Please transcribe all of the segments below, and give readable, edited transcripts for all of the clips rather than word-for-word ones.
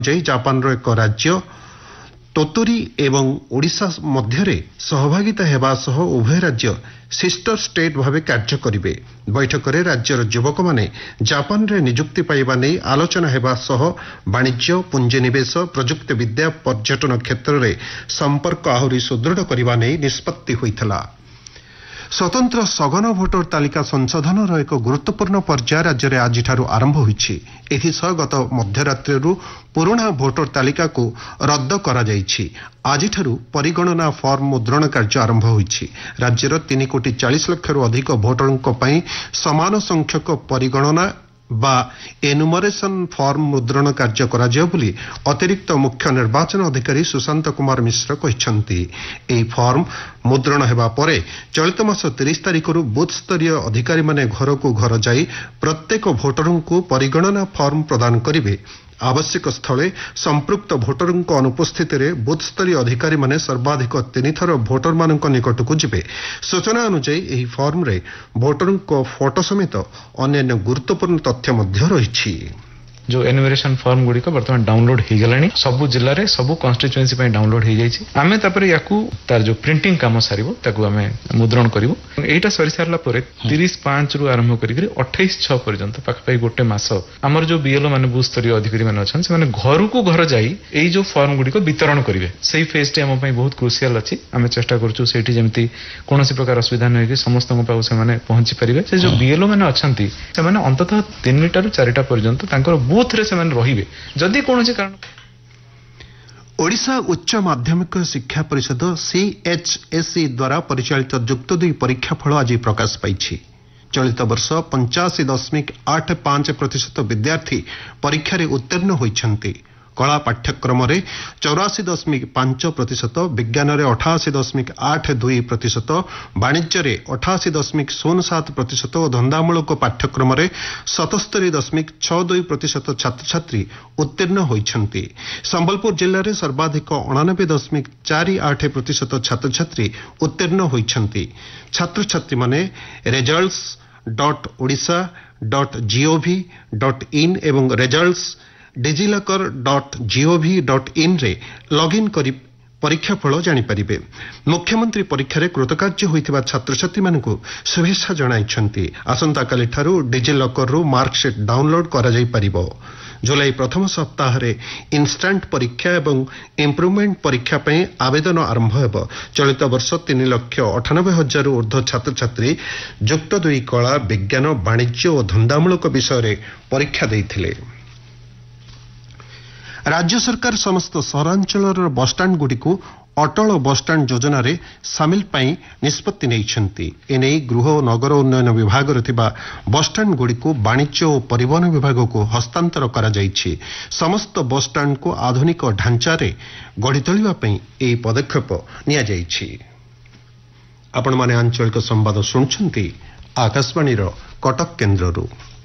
Japan एक राज्य तोतोरी एवं ओडिशा मध्यरे सहभागिता हेबा सह उभय राज्य सिस्टर स्टेट भावे कार्य करिवे। बैठक में राज्यर युवक माने जापान रे नियुक्ति पाइबा नै आलोचना हेबा सह वाणिज्य पुंजीनिवेश प्रजुक्ति विद्या पर्यटन क्षेत्र में संपर्क आहुरी सुदृढ़ करने नै निष्पत्ति होइथला। स्वतंत्र सघन भोटर तालिका संशोधन एक गुरुत्वपूर्ण पर्याय राज्य में आज आरंभ होइछि। एथिसह गत मध्यरात्रि पुराणा भोटर तालिका को रद्द करा जाइछि। आज परिगणना फॉर्म मुद्रण कार्य आरंभ होइछि। राज्यर 3,40,00,000 अधिक भोटरों पई समान संख्यक परिगणना बा एनुमरेशन फॉर्म मुद्रण कार्य करा जाय बोली अतिरिक्त मुख्य निर्वाचन अधिकारी सुशांत कुमार मिश्र कहिसंती। एई फॉर्म मुद्रण हेबा परे चलित मास 30 तारिखରୁ बूथ स्तरीय अधिकारी माने घर को घर जाई प्रत्येक भोटरों को परिगणना फॉर्म प्रदान करिवे। आवश्यक स्थले संपृक्त भोटरों अनुपस्थित बूथ स्तरीय अधिकारी माने सर्वाधिक 3 थर भोटर मान निकट को जिबे। सूचना अनुसार यही फॉर्म रे भोटरों को फोटो समेत अन्य गुरुत्वपूर्ण तथ्य मध्य रही। जो एनुमरेशन फॉर्म गुडी को वर्तमान डाउनलोड हो गलानी सब जिल्ला रे सब कॉन्स्टिट्यूएंसी पे डाउनलोड हो जाईछि। आमे तापर याकू तार जो प्रिंटिंग काम सारिबो ताकू आमे मुद्रण करिवो। एटा सरी सारला परे 30/5 रु आरंभ करी 28/6 पर्यंत पाखपाई गोटे मास हमर जो बीएलओ माने बूथ स्तरीय अधिकारी माने अछन से माने घर को घर जाई एई जो फॉर्म गुडी को वितरण करिवे। सेही फेज टे हम पई बहुत क्रूशियल अछि। आमे चेष्टा करछु सेठी जेमति कोनोसी प्रकार असुविधा नै कि समस्त को पाउ से माने पहुंची परिवे। से जो बीएलओ माने अछंती से माने अंततः 3टा रु 4टा पर्यंत तांकर बूथ रे से माने रहिबे। जदि कोनोसी कारण ओडिशा उच्च माध्यमिक शिक्षा परिषद CHSE द्वारा परिचालित युक्त 2 परीक्षा फल आज प्रकाश पाइछि। चलित वर्ष 85.85% विद्यार्थी परीक्षा रे उत्तीर्ण होइछन्ति। कला पाठ्यक्रम रे 84.5%, विज्ञान रे 88.82%, वाणिज्य रे 88.07% और धंदामूलक पाठ्यक्रम रे 77.62% छात्र छात्री उत्तीर्ण होइछन्ति। संबलपुर जिल्ला रे सर्वाधिक 89.48% छात्र छात्री उत्तीर्ण होइछन्ति। छात्र छात्री माने results.odisha.gov.in एवं results.digilakar.gov.in रे लॉगिन करी परीक्षा फल जानी परिबे। मुख्यमंत्री परीक्षा रे कृतकार्य होइतिबा छात्र छात्री मानकु शुभेच्छा जणाइछन्ति। आसंता काली ठारू डिजिलकर रु मार्कशीट डाउनलोड करा जाई परिबो। जुलाई प्रथम सप्ताह रे इंस्टेंट परीक्षा एवं इम्प्रूवमेंट परीक्षा पे आवेदन आरंभ हेबो। चलित वर्ष 3,98,000 ऊर्ध्व छात्र छात्री युक्त 2 कला विज्ञान वाणिज्य और धंदामूलक विषय रे परीक्षा देइथिले। राज्य सरकार समस्त सहरांचल बसस्टाण्ड गुडी को अटल बसस्टाण्ड योजना रे सामिल पाई निष्पत्ति नैछन्ति। एने गृह और नगर उन्नयन विभाग रे थिबा बसस्टाण्ड गुडी को वाणिज्य और परिवहन विभाग को हस्तांतर करा जाइछि। समस्त बसस्टाण्ड को आधुनिक ढांचा रे गढ़ी तोलिबा पई एई पदक्षेप निया जाइछि। आपण माने आंचलिक संवाद सुनछन्ति आकाशवाणी रो कटक केन्द्ररू।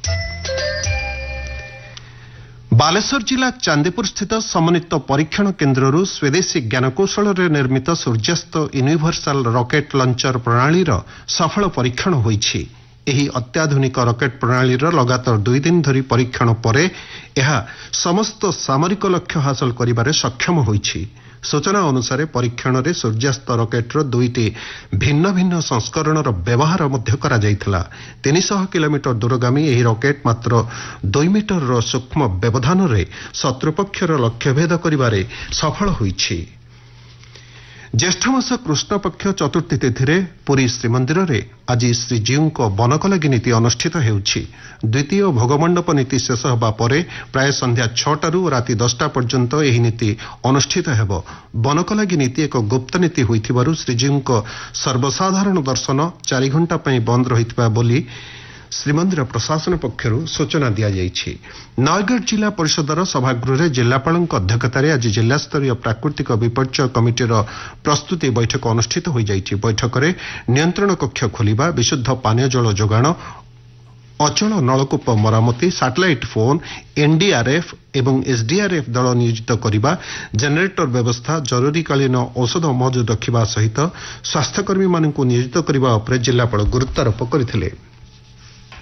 बालेश्वर जिला चांदीपुर स्थित समन्वित परीक्षण केन्द्रରୁ स्वदेशी ज्ञानकौशल निर्मित सूर्यास्त यूनिवर्साल रॉकेट लॉन्चर प्रणाली सफल परीक्षण होइछि। एही अत्याधुनिक रॉकेट प्रणाली लगातार 2 दिन धरी परीक्षण परे यह समस्त सामरिक लक्ष्य हासिल करिबारे सक्षम होइछि। सूचना अनुसार परीक्षण रे सूर्यास्त रॉकेटर 2टी भिन्न भिन्न संस्करण व्यवहार मध्य करा जाइथिला। 300 किलोमीटर दूरगामी एही रॉकेट मात्र 2 मीटर सूक्ष्म व्यवधान रे शत्रुपक्षर लक्ष्यभेद करिबारे सफल होइछि। ज्येष्ठ मास कृष्ण पक्ष चतुर्थी तिथि पुरी श्रीमंदिर रे आज श्रीजीव को बनकलागी नीति अनुष्ठित हेउछि। द्वितीय भोगमंडप नीति शेष होबा परे प्राय संध्या 6टारू राति 10टा पर्यंत एही नीति अनुष्ठित हेबो। बनकलागी नीति एक गुप्त नीति होइथिबारु श्रीजीव को सर्वसाधारण दर्शन 4 घंटा पई बंद रहितबा बोली श्रीमंदिर प्रशासन पक्षरु सूचना दिया जाइछि। नयगढ़ जिला परिषदर सभागृह जिलापाल अध्यक्षतार आज जिला स्तरीय प्राकृतिक विपर्यय कमिटीर प्रस्तुति बैठक अनुष्ठित हो जाइछि। बैठक में नियंत्रण कक्ष खोलिबा, विशुद्ध पानीय जल जोगाण, अचल नलकूप मरामती, सैटेलाइट फोन, एनडीआरएफ एवं एसडीआरएफ दल नियोजित करने, जेनेरेटर व्यवस्था, जरूरीकालीन औषध मौजूद रखा सहित स्वास्थ्यकर्मी मानक नियोजित करने जिलापाल गुरुत्वारोप करथिले।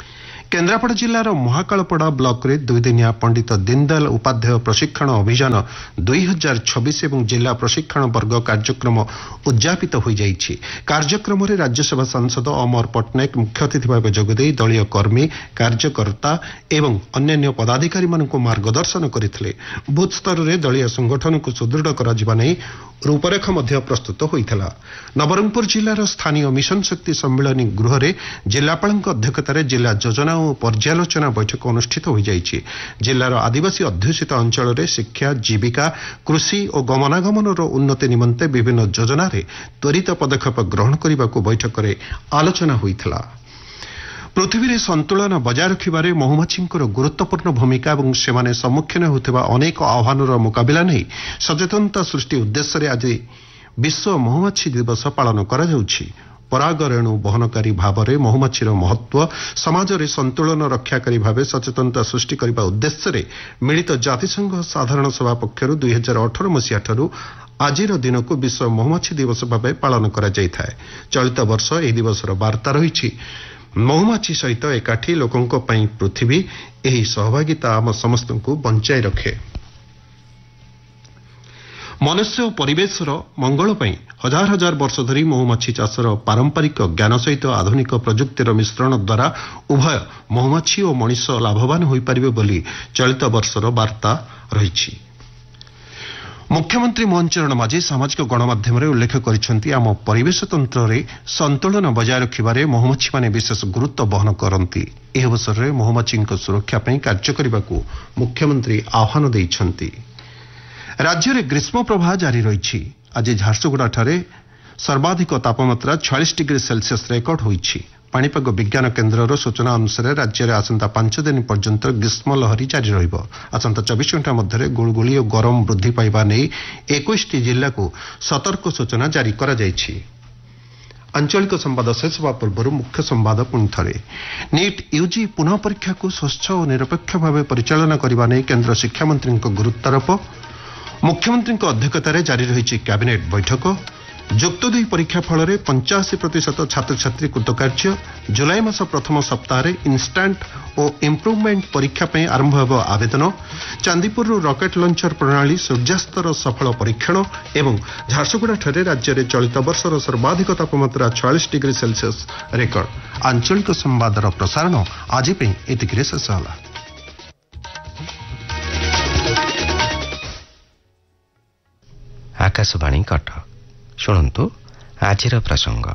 କେନ୍ଦ୍ରାପଡ଼ା ଜିଲ୍ଲାର ମହାକାଳପଡ଼ା ବ୍ଲକରେ ଦୁଇଦିନିଆ ପଣ୍ଡିତ ଦୀନଦୟାଲ ଉପାଧ୍ୟାୟ ପ୍ରଶିକ୍ଷଣ ଅଭିଯାନ 2026 ଏବଂ ଜିଲ୍ଲା ପ୍ରଶିକ୍ଷଣ ବର୍ଗ କାର୍ଯ୍ୟକ୍ରମ ଉଦ୍ଯାପିତ ହୋଇଯାଇଛି। କାର୍ଯ୍ୟକ୍ରମରେ ରାଜ୍ୟସଭା ସାଂସଦ ଅମର ପଟ୍ଟନାୟକ ମୁଖ୍ୟ ଅତିଥି ଭାବେ ଯୋଗଦେଇ ଦଳୀୟ କର୍ମୀ କାର୍ଯ୍ୟକର୍ତ୍ତା ଏବଂ ଅନ୍ୟାନ୍ୟ ପଦାଧିକାରୀମାନଙ୍କୁ ମାର୍ଗଦର୍ଶନ କରିଥିଲେ। ବୁଥ୍ ସ୍ତରରେ ଦଳୀୟ ସଂଗଠନକୁ ସୁଦୃଢ଼ କରାଯିବା ନେଇ ରୂପରେଖ ମଧ୍ୟ ପ୍ରସ୍ତୁତ ହୋଇଥିଲା। ନବରଙ୍ଗପୁର ଜିଲ୍ଲାର ସ୍ଥାନୀୟ ମିଶନ ଶକ୍ତି ସମ୍ମିଳନୀ ଗୃହରେ ଜିଲ୍ଲାପାଳଙ୍କ ଅଧ୍ୟକ୍ଷତାରେ ଜିଲ୍ଲା ଯୋଜନା ଓ ପର୍ଯ୍ୟାଲୋଚନା ବୈଠକ ଅନୁଷ୍ଠିତ ହୋଇଯାଇଛି। ଜିଲ୍ଲାର ଆଦିବାସୀ ଅଧ୍ୟୁଷିତ ଅଞ୍ଚଳରେ ଶିକ୍ଷା, ଜୀବିକା, କୃଷି ଓ ଗମନାଗମନର ଉନ୍ନତି ନିମନ୍ତେ ବିଭିନ୍ନ ଯୋଜନାରେ ତ୍ୱରିତ ପଦକ୍ଷେପ ଗ୍ରହଣ କରିବାକୁ ବୈଠକରେ ଆଲୋଚନା ହୋଇଥିଲା। ପୃଥିବୀରେ ସନ୍ତୁଳନ ବଜାୟ ରଖିବାରେ ମହୁମାଛିଙ୍କର ଗୁରୁତ୍ୱପୂର୍ଣ୍ଣ ଭୂମିକା ଏବଂ ସେମାନେ ସମ୍ମୁଖୀନ ହେଉଥିବା ଅନେକ ଆହ୍ୱାନର ମୁକାବିଲା ନେଇ ସଚେତନତା ସୃଷ୍ଟି ଉଦ୍ଦେଶ୍ୟରେ ଆଜି ବିଶ୍ୱ ମହୁମାଛି ଦିବସ ପାଳନ କରାଯାଉଛି। ପରାଗ ରେଣୁ ବହନକାରୀ ଭାବରେ ମହୁମାଛିର ମହତ୍ୱ, ସମାଜରେ ସନ୍ତୁଳନ ରକ୍ଷାକାରୀ ଭାବେ ସଚେତନତା ସୃଷ୍ଟି କରିବା ଉଦ୍ଦେଶ୍ୟରେ ମିଳିତ ଜାତିସଂଘ ସାଧାରଣ ସଭା ପକ୍ଷରୁ 2018 ମସିହାଠାରୁ ଆଜିର ଦିନକୁ ବିଶ୍ୱ ମହୁମାଛି ଦିବସ ଭାବେ ପାଳନ କରାଯାଇଥାଏ। ଚଳିତ ବର୍ଷ ଏହି ଦିବସର ବାର୍ତ୍ତା ରହିଛି ମହୁମାଛି ସହିତ ଏକାଠି ଲୋକଙ୍କ ପାଇଁ ପୃଥିବୀ। ଏହି ସହଭାଗିତା ଆମ ସମସ୍ତଙ୍କୁ ବଞ୍ଚାଇ ରଖେ। ମନୁଷ୍ୟ ଓ ପରିବେଶର ମଙ୍ଗଳ ପାଇଁ ହଜାର ହଜାର ବର୍ଷ ଧରି ମହୁମାଛି ଚାଷର ପାରମ୍ପରିକ ଜ୍ଞାନ ସହିତ ଆଧୁନିକ ପ୍ରଯୁକ୍ତିର ମିଶ୍ରଣ ଦ୍ୱାରା ଉଭୟ ମହୁମାଛି ଓ ମଣିଷ ଲାଭବାନ ହୋଇପାରିବେ ବୋଲି ଚଳିତ ବର୍ଷର ବାର୍ତ୍ତା ରହିଛି। ମୁଖ୍ୟମନ୍ତ୍ରୀ ମୋହନ ଚରଣ ମାଝୀ ସାମାଜିକ ଗଣମାଧ୍ୟମରେ ଉଲ୍ଲେଖ କରିଛନ୍ତି, ଆମ ପରିବେଶ ତନ୍ତ୍ରରେ ସନ୍ତୁଳନ ବଜାୟ ରଖିବାରେ ମହୁମାଛିମାନେ ବିଶେଷ ଗୁରୁତ୍ୱ ବହନ କରନ୍ତି। ଏହି ଅବସରରେ ମହୁମାଛିଙ୍କ ସୁରକ୍ଷା ପାଇଁ କାର୍ଯ୍ୟ କରିବାକୁ ମୁଖ୍ୟମନ୍ତ୍ରୀ ଆହ୍ୱାନ ଦେଇଛନ୍ତି। ରାଜ୍ୟରେ ଗ୍ରୀଷ୍ମ ପ୍ରବାହ ଜାରି ରହିଛି। ଆଜି ଝାରସୁଗୁଡ଼ାଠାରେ ସର୍ବାଧିକ ତାପମାତ୍ରା 46 ଡିଗ୍ରୀ ସେଲ୍ସିୟସ୍ ରେକର୍ଡ ହୋଇଛି। ପାଣିପାଗ ବିଜ୍ଞାନ କେନ୍ଦ୍ରର ସୂଚନା ଅନୁସାରେ ରାଜ୍ୟରେ ଆସନ୍ତା 5 ଦିନ ପର୍ଯ୍ୟନ୍ତ ଗ୍ରୀଷ୍ମ ଲହରୀ ଜାରି ରହିବ। ଆସନ୍ତା 24 ଘଣ୍ଟା ମଧ୍ୟରେ ଗୁଳୁଗୁଳି ଓ ଗରମ ବୃଦ୍ଧି ପାଇବା ନେଇ 21ଟି ଜିଲ୍ଲାକୁ ସତର୍କ ସୂଚନା ଜାରି କରାଯାଇଛି। ଆଞ୍ଚଳିକ ସମ୍ବାଦ ଶେଷ ହେବା ପୂର୍ବରୁ ମୁଖ୍ୟ ସମ୍ବାଦ ପୁଣିଥରେ। ନିଟ୍ ୟୁଜି ପୁନଃ ପରୀକ୍ଷାକୁ ସ୍ୱଚ୍ଛ ଓ ନିରପେକ୍ଷ ଭାବେ ପରିଚାଳନା କରିବା ନେଇ କେନ୍ଦ୍ର ଶିକ୍ଷାମନ୍ତ୍ରୀଙ୍କ ଗୁରୁତ୍ୱାରୋପ। ମୁଖ୍ୟମନ୍ତ୍ରୀଙ୍କ ଅଧ୍ୟକ୍ଷତାରେ ଜାରି ରହିଛି କ୍ୟାବିନେଟ୍ ବୈଠକ। ଯୁକ୍ତ 2 ପରୀକ୍ଷା ଫଳରେ 85% ଛାତ୍ରଛାତ୍ରୀ କୃତକାର୍ଯ୍ୟ। ଜୁଲାଇ ମାସ ପ୍ରଥମ ସପ୍ତାହରେ ଇନ୍ଷ୍ଟାଣ୍ଟ ଓ ଇମ୍ପ୍ରୁଭମେଣ୍ଟ ପରୀକ୍ଷା ପାଇଁ ଆରମ୍ଭ ହେବ ଆବେଦନ। ଚାନ୍ଦିପୁରରୁ ରକେଟ୍ ଲଞ୍ଚର ପ୍ରଣାଳୀ ସୂର୍ଯ୍ୟାସ୍ତର ସଫଳ ପରୀକ୍ଷଣ ଏବଂ ଝାରସୁଗୁଡ଼ାଠାରେ ରାଜ୍ୟରେ ଚଳିତ ବର୍ଷର ସର୍ବାଧିକ ତାପମାତ୍ରା 46 ଡିଗ୍ରୀ ସେଲ୍ସିୟସ୍ ରେକର୍ଡ। ଆଞ୍ଚଳିକ ସମ୍ବାଦର ପ୍ରସାରଣ ଆଜି ପାଇଁ ଏତିକିରେ ଶେଷ ହେଲା। ଆକାଶବାଣୀ କଟକ। ଶୁଣନ୍ତୁ ଆଜିର ପ୍ରସଙ୍ଗ।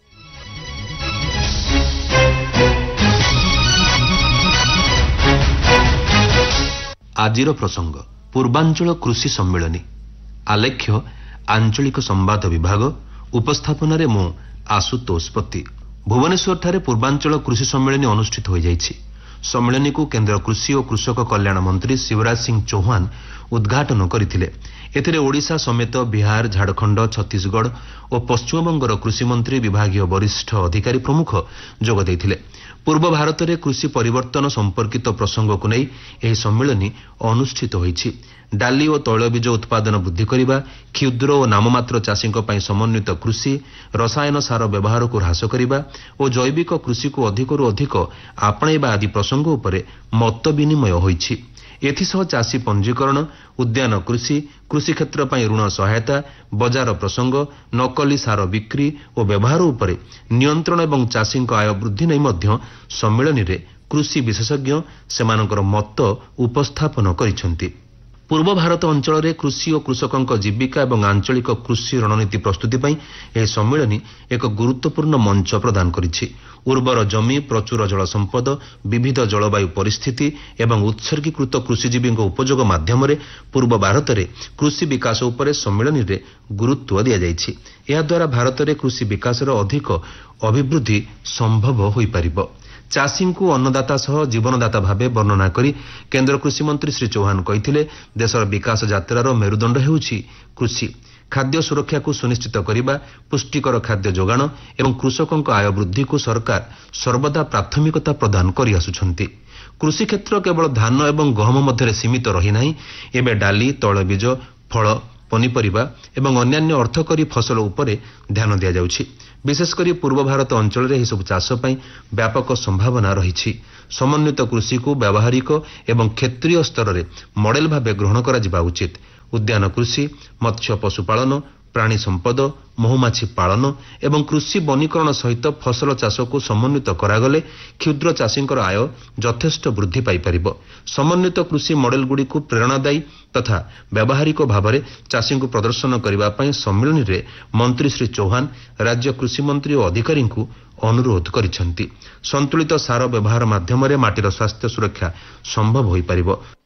ଆଜିର ପ୍ରସଙ୍ଗ ପୂର୍ବାଞ୍ଚଳ କୃଷି ସମ୍ମିଳନୀ। ଆଲେଖ୍ୟ ଆଞ୍ଚଳିକ ସମ୍ବାଦ ବିଭାଗ। ଉପସ୍ଥାପନାରେ ମୁଁ ଆଶୁତୋଷ ପତି। ଭୁବନେଶ୍ୱରଠାରେ ପୂର୍ବାଞ୍ଚଳ କୃଷି ସମ୍ମିଳନୀ ଅନୁଷ୍ଠିତ ହୋଇଯାଇଛି। ସମ୍ମିଳନୀକୁ କେନ୍ଦ୍ର କୃଷି ଓ କୃଷକ କଲ୍ୟାଣ ମନ୍ତ୍ରୀ ଶିବରାଜ ସିଂ ଚୌହାନ ଉଦ୍ଘାଟନ କରିଥିଲେ। ଏଥିରେ ଓଡ଼ିଶା ସମେତ ବିହାର, ଝାଡ଼ଖଣ୍ଡ, ଛତିଶଗଡ଼ ଓ ପଶ୍ଚିମବଙ୍ଗର କୃଷିମନ୍ତ୍ରୀ, ବିଭାଗୀୟ ବରିଷ୍ଠ ଅଧିକାରୀ ପ୍ରମୁଖ ଯୋଗ ଦେଇଥିଲେ। ପୂର୍ବ ଭାରତରେ କୃଷି ପରିବର୍ତ୍ତନ ସମ୍ପର୍କିତ ପ୍ରସଙ୍ଗକୁ ନେଇ ଏହି ସମ୍ମିଳନୀ ଅନୁଷ୍ଠିତ ହୋଇଛି। ଡାଲି ଓ ତୈଳବୀଜ ଉତ୍ପାଦନ ବୃଦ୍ଧି କରିବା, କ୍ଷୁଦ୍ର ଓ ନାମମାତ୍ର ଚାଷୀଙ୍କ ପାଇଁ ସମନ୍ୱିତ କୃଷି, ରସାୟନ ସାର ବ୍ୟବହାରକୁ ହ୍ରାସ କରିବା ଓ ଜୈବିକ କୃଷିକୁ ଅଧିକରୁ ଅଧିକ ଆପଣାଇବା ଆଦି ପ୍ରସଙ୍ଗ ଉପରେ ମତ ବିନିମୟ ହୋଇଛି। ଏଥିସହ ଚାଷୀ ପଞ୍ଜୀକରଣ, ଉଦ୍ୟାନ କୃଷି, କୃଷିକ୍ଷେତ୍ର ପାଇଁ ଋଣ ସହାୟତା, ବଜାର ପ୍ରସଙ୍ଗ, ନକଲି ସାର ବିକ୍ରି ଓ ବ୍ୟବହାର ଉପରେ ନିୟନ୍ତ୍ରଣ ଏବଂ ଚାଷୀଙ୍କ ଆୟ ବୃଦ୍ଧି ନେଇ ମଧ୍ୟ ସମ୍ମିଳନୀରେ କୃଷି ବିଶେଷଜ୍ଞ ସେମାନଙ୍କର ମତ ଉପସ୍ଥାପନ କରିଛନ୍ତି। ପୂର୍ବ ଭାରତ ଅଞ୍ଚଳରେ କୃଷି ଓ କୃଷକଙ୍କ ଜୀବିକା ଏବଂ ଆଞ୍ଚଳିକ କୃଷି ରଣନୀତି ପ୍ରସ୍ତୁତି ପାଇଁ ଏହି ସମ୍ମିଳନୀ ଏକ ଗୁରୁତ୍ୱପୂର୍ଣ୍ଣ ମଞ୍ଚ ପ୍ରଦାନ କରିଛି। ଉର୍ବର ଜମି, ପ୍ରଚୁର ଜଳ ସମ୍ପଦ, ବିବିଧ ଜଳବାୟୁ ପରିସ୍ଥିତି ଏବଂ ଉତ୍ସର୍ଗୀକୃତ କୃଷିଜୀବୀଙ୍କ ଉପଯୋଗ ମାଧ୍ୟମରେ ପୂର୍ବ ଭାରତରେ କୃଷି ବିକାଶ ଉପରେ ସମ୍ମିଳନୀରେ ଗୁରୁତ୍ୱ ଦିଆଯାଇଛି। ଏହାଦ୍ୱାରା ଭାରତରେ କୃଷି ବିକାଶର ଅଧିକ ଅଭିବୃଦ୍ଧି ସମ୍ଭବ ହୋଇପାରିବ। ଚାଷୀଙ୍କୁ ଅନ୍ନଦାତା ସହ ଜୀବନଦାତା ଭାବେ ବର୍ଣ୍ଣନା କରି କେନ୍ଦ୍ର କୃଷିମନ୍ତ୍ରୀ ଶ୍ରୀ ଚୌହାନ କହିଥିଲେ, ଦେଶର ବିକାଶ ଯାତ୍ରାର ମେରୁଦଣ୍ଡ ହେଉଛି କୃଷି। ଖାଦ୍ୟ ସୁରକ୍ଷାକୁ ସୁନିଶ୍ଚିତ କରିବା, ପୁଷ୍ଟିକର ଖାଦ୍ୟ ଯୋଗାଣ ଏବଂ କୃଷକଙ୍କ ଆୟ ବୃଦ୍ଧିକୁ ସରକାର ସର୍ବଦା ପ୍ରାଥମିକତା ପ୍ରଦାନ କରିଆସୁଛନ୍ତି। କୃଷିକ୍ଷେତ୍ର କେବଳ ଧାନ ଏବଂ ଗହମ ମଧ୍ୟରେ ସୀମିତ ରହିନାହିଁ। ଏବେ ଡାଲି, ତୈଳବୀଜ, ଫଳ ପନିପରିବା ଏବଂ ଅନ୍ୟାନ୍ୟ ଅର୍ଥକରୀ ଫସଲ ଉପରେ ଧ୍ୟାନ ଦିଆଯାଉଛି। ବିଶେଷକରି ପୂର୍ବ ଭାରତ ଅଞ୍ଚଳରେ ଏହିସବୁ ଚାଷ ପାଇଁ ବ୍ୟାପକ ସମ୍ଭାବନା ରହିଛି। ସମନ୍ୱିତ କୃଷିକୁ ବ୍ୟବହାରିକ ଏବଂ କ୍ଷେତ୍ରୀୟ ସ୍ତରରେ ମଡେଲ ଭାବେ ଗ୍ରହଣ କରାଯିବା ଉଚିତ। ଉଦ୍ୟାନ କୃଷି, ମତ୍ସ୍ୟ ପଶୁପାଳନ, ପ୍ରାଣୀ ସମ୍ପଦ, ମହୁମାଛି ପାଳନ ଏବଂ କୃଷି ବନୀକରଣ ସହିତ ଫସଲ ଚାଷକୁ ସମନ୍ୱିତ କରାଗଲେ କ୍ଷୁଦ୍ର ଚାଷୀଙ୍କର ଆୟ ଯଥେଷ୍ଟ ବୃଦ୍ଧି ପାଇପାରିବ। ସମନ୍ୱିତ କୃଷି ମଡେଲଗୁଡ଼ିକୁ ପ୍ରେରଣାଦାୟୀ ତଥା ବ୍ୟବହାରିକ ଭାବରେ ଚାଷୀଙ୍କୁ ପ୍ରଦର୍ଶନ କରିବା ପାଇଁ ସମ୍ମିଳନୀରେ ମନ୍ତ୍ରୀ ଶ୍ରୀ ଚୌହାନ ରାଜ୍ୟ କୃଷିମନ୍ତ୍ରୀ ଓ ଅଧିକାରୀଙ୍କୁ ଅନୁରୋଧ କରିଛନ୍ତି। ସନ୍ତୁଳିତ ସାର ବ୍ୟବହାର ମାଧ୍ୟମରେ ମାଟିର ସ୍ୱାସ୍ଥ୍ୟ ସୁରକ୍ଷା ସମ୍ଭବ ହୋଇପାରିବ।